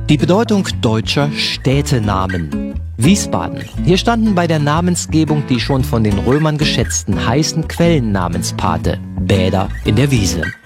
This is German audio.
Die Bedeutung deutscher Städtenamen. Wiesbaden. Hier standen bei der Namensgebung die schon von den Römern geschätzten heißen Quellen Namenspate. Bäder in der Wiese.